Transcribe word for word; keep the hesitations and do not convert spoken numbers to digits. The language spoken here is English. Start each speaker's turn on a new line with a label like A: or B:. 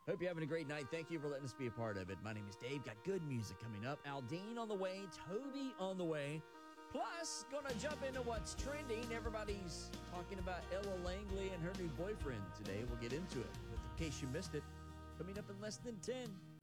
A: Hope you're having a great night. Thank you for letting us be a part of it. My name is Dave. Got good music coming up. Aldine on the way. Toby on the way. Plus, gonna jump into what's trending. Everybody's talking about Ella Langley and her new boyfriend today. We'll get into it. But in case you missed it, coming up in less than ten.